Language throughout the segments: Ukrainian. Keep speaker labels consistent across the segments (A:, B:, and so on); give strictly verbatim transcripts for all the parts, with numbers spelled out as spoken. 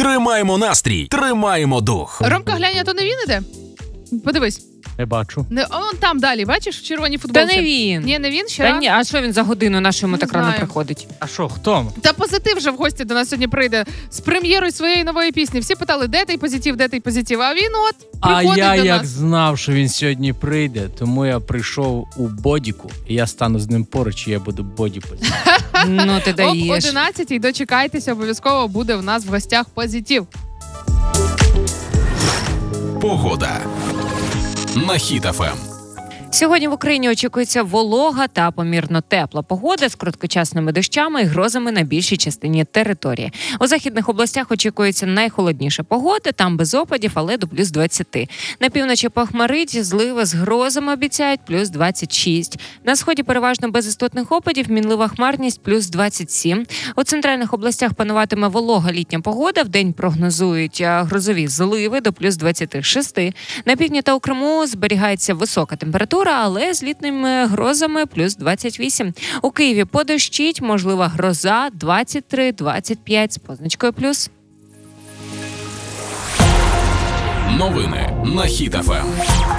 A: Тримаємо настрій, тримаємо дух.
B: Ромка, глянь, а то не він іде? Подивись.
C: Не бачу.
B: Не, он там далі, бачиш, в червоній футболці?
D: Та не він.
B: Ні, не він, ще
D: Та
B: рано.
D: ні, а що він за годину на що йому
B: Не
D: так рано
B: знаю.
D: приходить?
C: А що, хто?
B: Та позитив вже в гості до нас сьогодні прийде з прем'єрою своєї нової пісні. Всі питали, де той позитив, де той позитив, а він от
C: А
B: приходить
C: я
B: до
C: як
B: нас.
C: знав, що він сьогодні прийде, тому я прийшов у бодіку, і я стану з ним поруч, і я буду боді позитив.
D: Ну ти
B: Об
D: даєш.
B: одинадцятій дочекайтеся, обов'язково буде в нас в гостях позитив.
A: Погода на Хіт еф ем.
D: Сьогодні в Україні очікується волога та помірно тепла погода з короткочасними дощами і грозами на більшій частині території. У західних областях очікується найхолодніша погода, там без опадів, але до плюс двадцять. На півночі похмарить, зливи з грозами обіцяють плюс двадцять шість. На сході переважно без істотних опадів, мінлива хмарність плюс двадцять сім. У центральних областях пануватиме волога літня погода, вдень прогнозують грозові зливи до плюс двадцять шість. На півдні та у Криму зберігається висока температура, але з літніми грозами плюс двадцять вісім. У Києві подощить, можлива гроза двадцять три двадцять п'ять з позначкою плюс.
A: Новини на Хіт еф ем.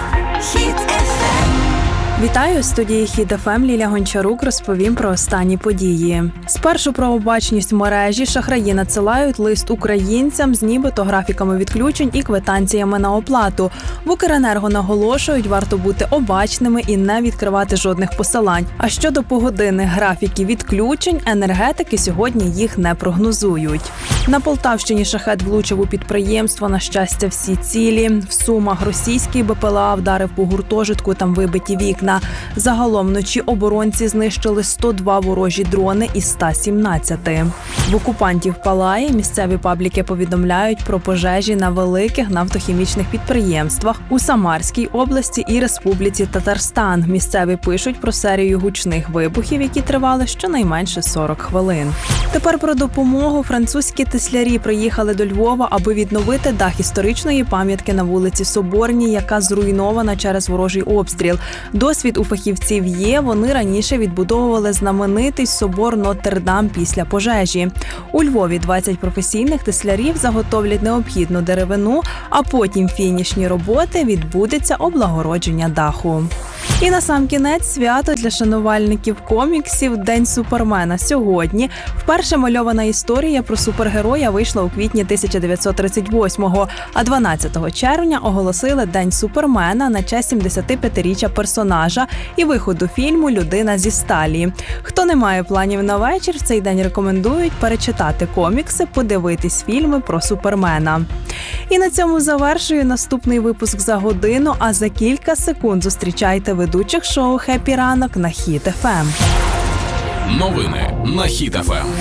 E: Вітаю, у студії Хіт еф ем Лілія Гончарук розповім про останні події. Спершу про обачність в мережі. Шахраї надсилають лист українцям з нібито графіками відключень і квитанціями на оплату. В Укренерго наголошують, варто бути обачними і не відкривати жодних посилань. А щодо погодинних графіків відключень, енергетики сьогодні їх не прогнозують. На Полтавщині шахет влучив у підприємство, на щастя, всі цілі. В Сумах російський Б П Л А вдарив по гуртожитку, там вибиті вікна. Загалом вночі оборонці знищили сто два ворожі дрони із ста сімнадцяти. В окупантів палає. Місцеві пабліки повідомляють про пожежі на великих нафтохімічних підприємствах у Самарській області і Республіці Татарстан. Місцеві пишуть про серію гучних вибухів, які тривали щонайменше сорок хвилин. Тепер про допомогу. Французькі теслярі приїхали до Львова, аби відновити дах історичної пам'ятки на вулиці Соборній, яка зруйнована через ворожий обстріл. Досвід у фахівців є, вони раніше відбудовували знаменитий собор Нотр-Дам після пожежі. У Львові двадцять професійних теслярів заготовлять необхідну деревину, а потім фінішні роботи, відбудеться облагородження даху. І насамкінець свято для шанувальників коміксів «День Супермена». Сьогодні вперше мальована історія про супергероя вийшла у квітні тисяча дев'ятсот тридцять восьмого, а дванадцятого червня оголосили День Супермена на честь сімдесятип'ятиріччя персонажа і виходу фільму «Людина зі сталі». Хто не має планів на вечір, в цей день рекомендують перечитати комікси, подивитись фільми про Супермена. І на цьому завершую наступний випуск за годину, а за кілька секунд зустрічайте ведучих шоу «Хеппі ранок» на Хіт еф ем.
A: Новини на Хіт еф ем.